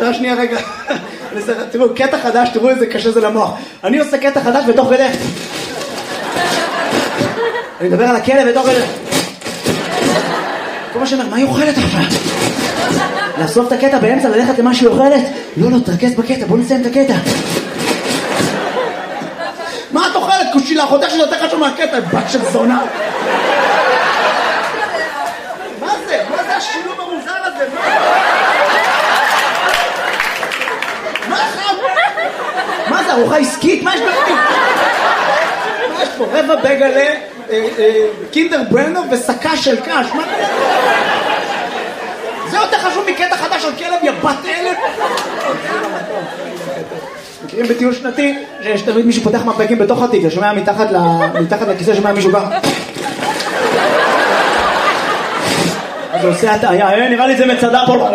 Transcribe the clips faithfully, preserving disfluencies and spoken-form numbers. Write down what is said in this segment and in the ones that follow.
בסדר, שנייה רגע. תראו, קטע חדש, תראו איזה קשה זה למוח. אני עושה קטע חדש בתוך כדי. אני מדבר על הכלב בתוך כדי. כל מה שאומר, מה היא אוכלת עכשיו? לאסוף את הקטע באמצע, ללכת למה שהיא אוכלת? לא, לא, תרכז בקטע, בוא נסיים את הקטע. מה את אוכלת? קושילה, חותך שזה יותר חשוב מהקטע, בת של זונה. מה זה? מה זה השילוב המוזר הזה? מה חם? מה זה, ארוחה עסקית? מה יש בפנים? מה יש פה? רבע בגלה, קינדר ברנר וסקה של קש. מה זה? זה יותר חשוב מקטע חדש על כלב, יא בת אלף. מכירים בטיול שנתי, שיש תמיד מישהו פותח מפקים בתוך התיק, ששומע מתחת לכיסא, שומע מישהו ככה. אז הוא עושה הטעיה, נראה לי זה מצדה פה.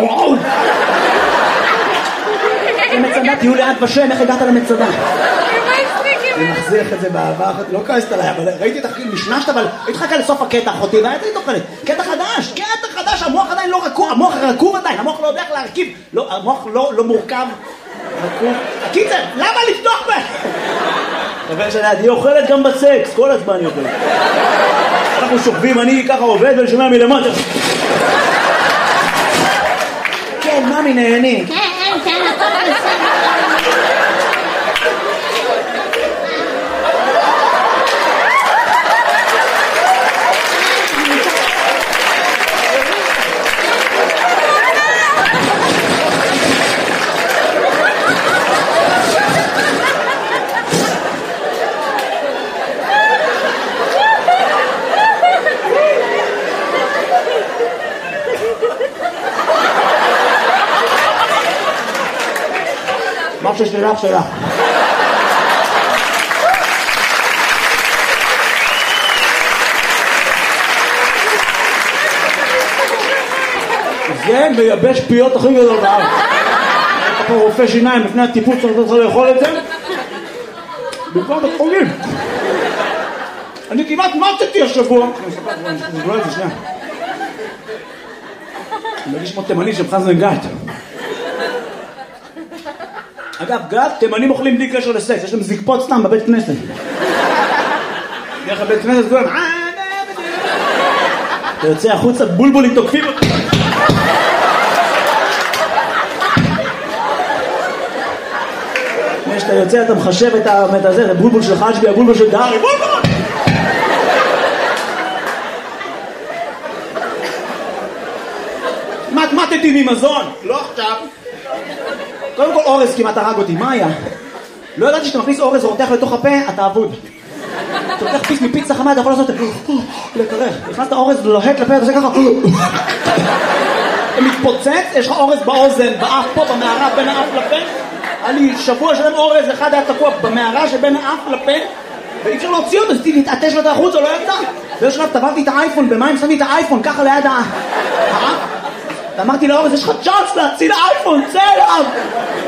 זה מצדה, תהיו ליד ושם, איך הגעת למצדה? אני מחזיך את זה באהבה אחת, לא כעסת עליי, אבל ראיתי את החיים, משנשת, אבל הייתי חכה לסוף הקטע אחותי, והייתי תוכלת, קטע חדש, קטע חדש, המוח עדיין לא רקוב, המוח רקוב עדיין, המוח לא יודע איך להרכיב, המוח לא מורכב, רקוב. הקיצר, למה לפתוח בה? חבר שלי, אני אוכלת גם בסקס, כל הזמן אני אוכלת. אנחנו שוכבים, אני ככה עובד ושומע מלמטה. כן, ממי נהנים. כן, כן, הכל בסדר. משהו שלך שלך. זה מייבש פיות הכי גדול בארץ. אתה פה רופא שיניים לפני הטיפוץ, אתה צריך לאכול את זה? בכלל בתחולים. אני כמעט מתתי השבוע. אני אספר את זה שנייה. אני מרגיש כמו תימני שבחז נגעת. אגב, גת, תימנים אוכלים בלי קשר לסקס, יש להם זקפות סתם בבית כנסת. דרך הבית כנסת כולם, אתה יוצא החוצה, בולבולים תוקפים אותי. כשאתה יוצא, אתה מחשב את הזה, את הבולבול של חג'בי, הבולבול של דארי, בולבול! מתמטתי ממזון, לא עכשיו. קודם כל אורז כמעט הרג אותי, מה היה? לא ידעתי שאתה מכניס אורז ורותח לתוך הפה, אתה אבוד. אתה לוקח פיס מפיצה חמה, אתה יכול לעשות את זה, לקרח. הכנסת אורז לוהט לפה, אתה עושה ככה. אתה מתפוצץ, יש לך אורז באוזן, באף פה, במערה, בין האף לפה. היה לי שבוע שלם אורז, אחד היה תקוע במערה שבין האף לפה, ואי אפשר להוציא אותו, אז להתעטש לו את החוץ, או לא יצא. ויש שלב, טבלתי את האייפון, במים שמתי את האייפון, ככה ליד האף. ואמרתי לאורז, יש לך צ'אנס להציל האייפון, צא אליו!